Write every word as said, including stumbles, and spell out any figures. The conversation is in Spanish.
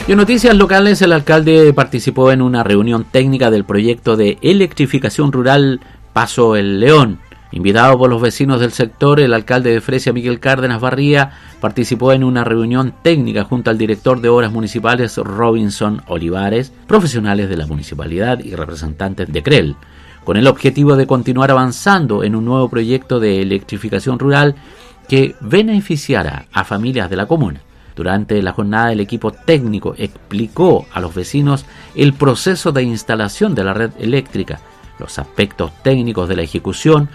Y en noticias locales, el alcalde participó en una reunión técnica del proyecto de electrificación rural Paso el León. Invitado por los vecinos del sector, el alcalde de Fresia, Miguel Cárdenas Barría, participó en una reunión técnica junto al director de Obras Municipales, Robinson Olivares, profesionales de la municipalidad y representantes de CREL, con el objetivo de continuar avanzando en un nuevo proyecto de electrificación rural que beneficiará a familias de la comuna. Durante la jornada, el equipo técnico explicó a los vecinos el proceso de instalación de la red eléctrica, los aspectos técnicos de la ejecución,